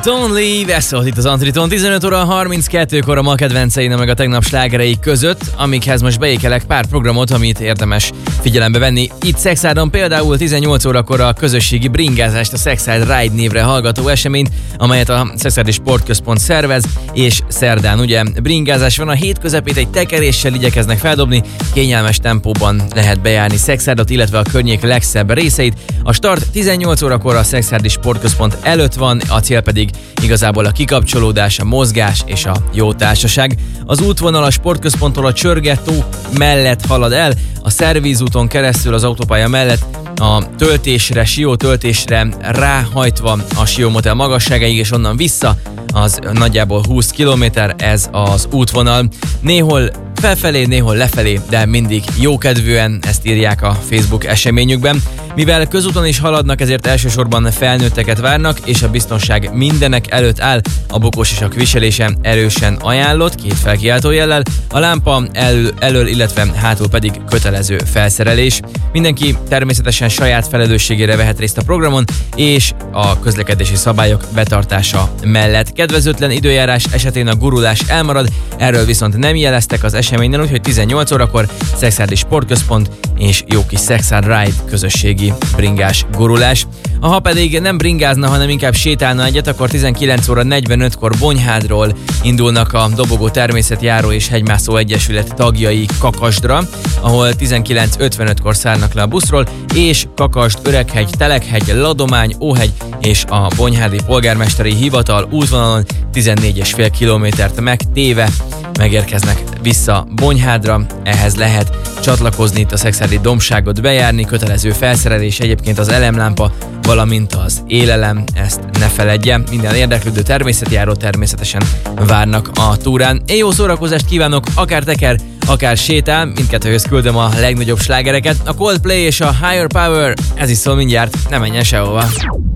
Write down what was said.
Don't Leave, ez szólt itt az Antriton. 15 óra 32-kor a ma kedvenceim meg a tegnap slágereik között, amikhez most beékelek pár programot, amit érdemes figyelembe venni. Itt Szexárdon például 18 órakor a közösségi bringázást, a Szexárd Ride névre hallgató eseményt, amelyet a Szexárdi Sportközpont szervez, és szerdán ugye bringázás van, a hét közepét egy tekeréssel igyekeznek feldobni, kényelmes tempóban lehet bejárni Szexárdot, illetve a környék legszebb részeit. A start 18 órakor a Szexárdi Sportközpont előtt van, a cél pedig igazából a kikapcsolódás, a mozgás és a jó társaság. Az útvonal a sportközponttól a Csörgetó mellett halad el, a Szervízúton keresztül az autópálya mellett a töltésre, Sió töltésre ráhajtva a Sió Motel magasságáig, és onnan vissza az nagyjából 20 km, ez az útvonal. Néhol felfelé, néhol lefelé, de mindig jókedvűen, ezt írják a Facebook eseményükben. Mivel közúton is haladnak, ezért elsősorban felnőtteket várnak, és a biztonság mindenek előtt áll. A bokósisak viselése erősen ajánlott, 2 felkiáltó jellel, a lámpa elől, illetve hátul pedig kötelező felszerelés. Mindenki természetesen saját felelősségére vehet részt a programon, és a közlekedési szabályok betartása mellett. Kedvezőtlen időjárás esetén a gurulás elmarad, erről viszont nem jeleztek az eseményen, úgyhogy 18 órakor Szexárdi Sportközpont és jó kis Szexárd Ride közösségi bringás gurulás. Ha pedig nem bringázna, hanem inkább sétálna egyet, akkor 19 óra 45-kor Bonyhádról indulnak a Dobogó Természetjáró és Hegymászó Egyesület tagjai Kakasdra, ahol 19:55-kor szállnak le a buszról, és Kakasd, Öreghegy, Telekhegy, Ladomány, Óhegy és a Bonyhádi Polgármesteri Hivatal útvonalon 14,5 kilométert megtéve megérkeznek vissza Bonyhádra. Ehhez lehet csatlakozni, itt a Szexárdi Dombságot bejárni, kötelező felszerelés egyébként az elemlámpa, valamint az élelem, ezt ne feledje. Minden érdeklődő természetjáró természetesen várnak a túrán. Én jó szórakozást kívánok, akár teker, akár sétál, mindkettőhöz küldöm a legnagyobb slágereket. A Coldplay és a Higher Power, ez is szól mindjárt, ne menjen sehova.